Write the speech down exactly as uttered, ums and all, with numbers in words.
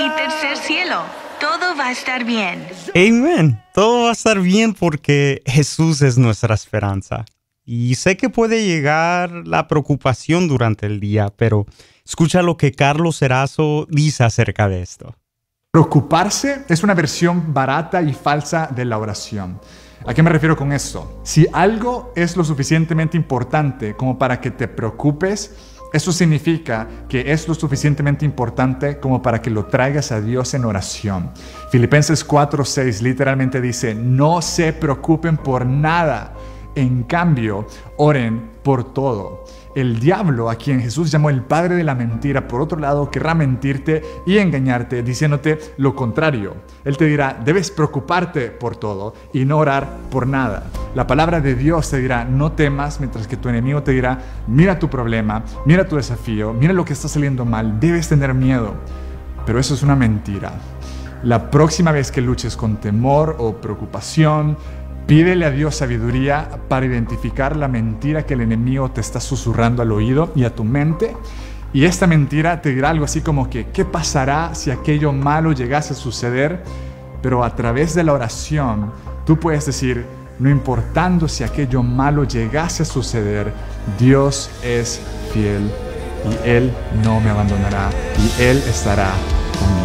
Y tercer cielo, todo va a estar bien. Amén. Todo va a estar bien porque Jesús es nuestra esperanza. Y sé que puede llegar la preocupación durante el día, pero escucha lo que Carlos Erazo dice acerca de esto. Preocuparse es una versión barata y falsa de la oración. ¿A qué me refiero con esto? Si algo es lo suficientemente importante como para que te preocupes, eso significa que es lo suficientemente importante como para que lo traigas a Dios en oración. Filipenses cuatro seis literalmente dice, no se preocupen por nada, en cambio, oren por todo. El diablo, a quien Jesús llamó el padre de la mentira, por otro lado, querrá mentirte y engañarte diciéndote lo contrario. Él te dirá, debes preocuparte por todo y no orar por nada. La palabra de Dios te dirá, no temas, mientras que tu enemigo te dirá, mira tu problema, mira tu desafío, mira lo que está saliendo mal, debes tener miedo. Pero eso es una mentira. La próxima vez que luches con temor o preocupación, pídele a Dios sabiduría para identificar la mentira que el enemigo te está susurrando al oído y a tu mente. Y esta mentira te dirá algo así como que, ¿qué pasará si aquello malo llegase a suceder? Pero a través de la oración, tú puedes decir, no importando si aquello malo llegase a suceder, Dios es fiel y Él no me abandonará y Él estará conmigo.